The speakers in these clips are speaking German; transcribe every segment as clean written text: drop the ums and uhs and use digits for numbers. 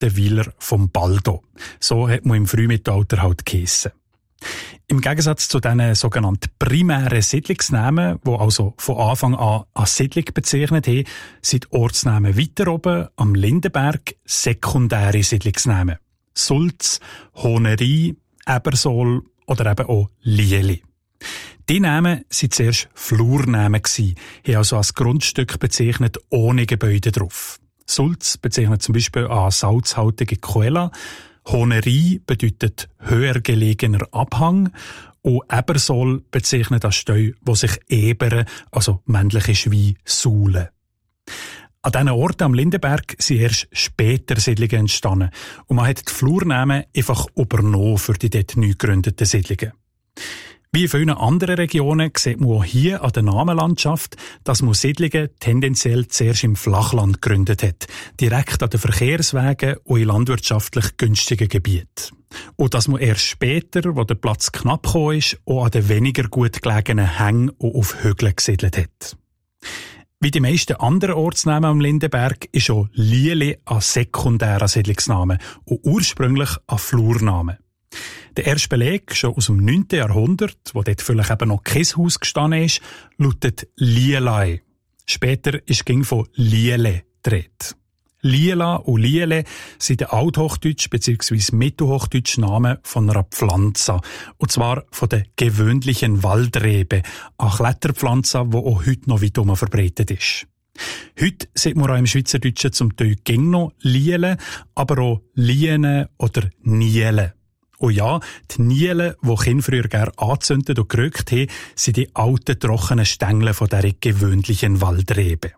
der Weiler vom Baldo. So hat man im Frühmittelalter halt geheissen. Im Gegensatz zu diesen sogenannten primären Siedlungsnamen, die also von Anfang an als Siedlung bezeichnet haben, sind die Ortsnamen weiter oben am Lindenberg sekundäre Siedlungsnamen. Sulz, Honerie, Ebersol oder eben auch Lieli. Die Namen waren zuerst Flurnamen, haben also als Grundstück bezeichnet ohne Gebäude drauf. Sulz bezeichnet zum Beispiel eine salzhaltige Quelle, Honerie bedeutet höher gelegener Abhang und Ebersol bezeichnet eine Stelle, wo sich ebern, also männliche Schweine, saulen. An diesen Orten am Lindenberg sind erst später Siedlungen entstanden und man hat die Flurnamen einfach übernommen für die dort neu gegründeten Siedlungen. Wie in vielen anderen Regionen sieht man auch hier an der Namenlandschaft, dass man Siedlungen tendenziell zuerst im Flachland gegründet hat, direkt an den Verkehrswegen und in landwirtschaftlich günstigen Gebieten. Und dass man erst später, wo der Platz knapp gekommen ist, auch an den weniger gut gelegenen Hängen und auf Hügeln gesiedelt hat. Wie die meisten anderen Ortsnamen am Lindenberg ist auch Lieli ein sekundärer Siedlungsname und ursprünglich ein Flurname. Der erste Beleg, schon aus dem 9. Jahrhundert, wo dort vielleicht eben noch kein Haus gestanden ist, lautet Lielai. Später ist ging von Liele gedreht. Liela und Liele sind der althochdeutsch bzw. mittelhochdeutsch Namen von einer Pflanze. Und zwar von der gewöhnlichen Waldrebe, eine Kletterpflanze, die auch heute noch weit verbreitet ist. Heute sieht man auch im Schweizerdeutschen zum Teil ging noch Liele, aber auch Liene oder Niele. Und ja, die Nielen, die Kinder früher gerne angezündet und gerückt haben, sind die alten, trockenen Stängel von dieser gewöhnlichen Waldrebe.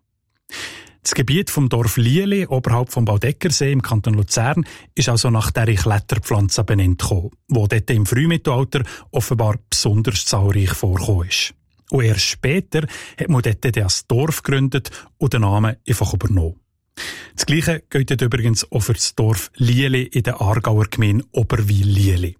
Das Gebiet vom Dorf Lieli, oberhalb vom Baudeckersee im Kanton Luzern, ist also nach dieser Kletterpflanze benannt gekommen, die dort im Frühmittelalter offenbar besonders zahlreich vorgekommen ist. Und erst später hat man dort das Dorf gegründet und den Namen einfach übernommen. Das Gleiche gilt übrigens auch für das Dorf Lieli in der Aargauer Gemeinde Oberwil-Lieli.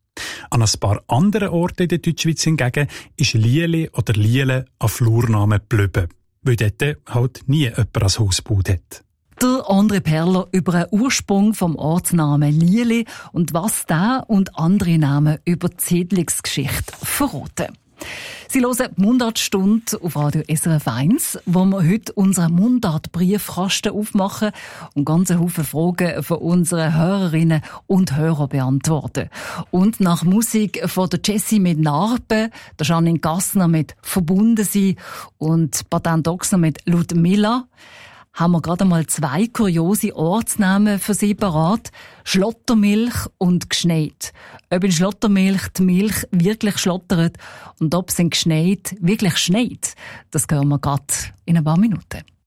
An ein paar anderen Orten in der Deutschschweiz hingegen ist Lieli oder Liele ein Flurname geblieben, weil dort halt nie jemand ein Haus gebaut hat. Der André Perler über den Ursprung vom Ortsnamen Lieli und was der und andere Namen über die Siedlungsgeschichte verraten. Sie hören die Mundartstunde auf Radio SRF 1, wo wir heute unseren Mundartbriefkasten aufmachen und ganz einen Haufen Fragen von unseren Hörerinnen und Hörern beantworten. Und nach Musik von der Jessie mit Narbe, der Janine Gassner mit Verbunden sein und Patent Ochsner mit Ludmilla, haben wir gerade mal 2 kuriose Ortsnamen für Sie parat. Schlottermilch und Gschneit. Ob in Schlottermilch die Milch wirklich schlottert und ob es in Gschneit wirklich schneit, das hören wir gerade in ein paar Minuten.